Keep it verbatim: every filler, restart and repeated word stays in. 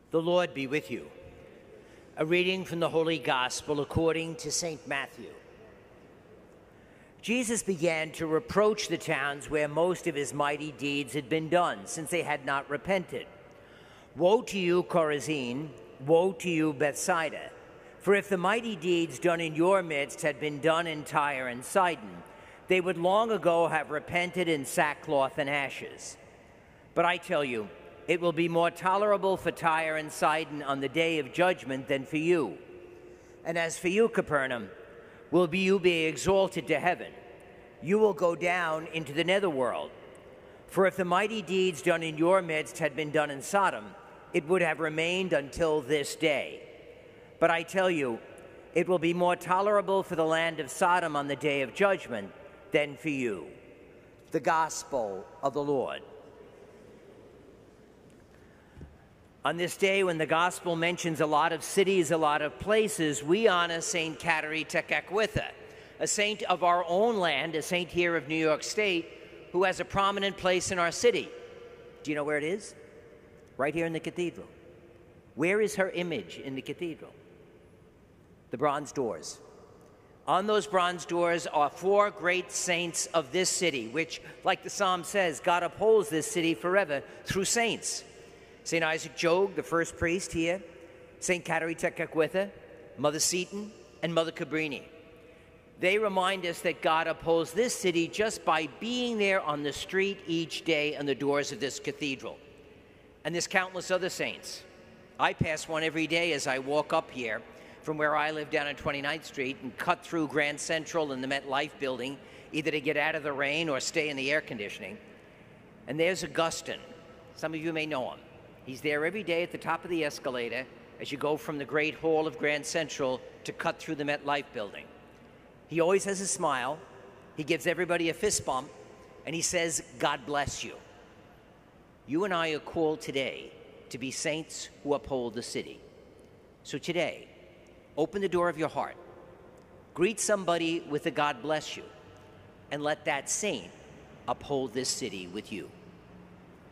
The Lord be with you. A reading from the Holy Gospel according to Saint Matthew. Jesus began to reproach the towns where most of his mighty deeds had been done, since they had not repented. Woe to you, Chorazin! Woe to you, Bethsaida! For if the mighty deeds done in your midst had been done in Tyre and Sidon, they would long ago have repented in sackcloth and ashes. But I tell you, it will be more tolerable for Tyre and Sidon on the day of judgment than for you. And as for you, Capernaum, will be you be exalted to heaven. You will go down into the netherworld. For if the mighty deeds done in your midst had been done in Sodom, it would have remained until this day. But I tell you, it will be more tolerable for the land of Sodom on the day of judgment than for you. The Gospel of the Lord. On this day, when the Gospel mentions a lot of cities, a lot of places, we honor Saint Kateri Tekakwitha, a saint of our own land, a saint here of New York State, who has a prominent place in our city. Do you know where it is? Right here in the cathedral. Where is her image in the cathedral? The bronze doors. On those bronze doors are four great saints of this city, which, like the psalm says, God upholds this city forever through saints. Saint Isaac Jogues, the first priest here, Saint Kateri Tekakwitha, Mother Seton, and Mother Cabrini. They remind us that God upholds this city just by being there on the street each day on the doors of this cathedral. And there's countless other saints. I pass one every day as I walk up here from where I live down on twenty-ninth street and cut through Grand Central and the MetLife building, either to get out of the rain or stay in the air conditioning. And there's Augustine. Some of you may know him. He's there every day at the top of the escalator as you go from the Great Hall of Grand Central to cut through the MetLife building. He always has a smile. He gives everybody a fist bump, and he says, God bless you. You and I are called today to be saints who uphold the city. So today, open the door of your heart, greet somebody with a God bless you, and let that saint uphold this city with you.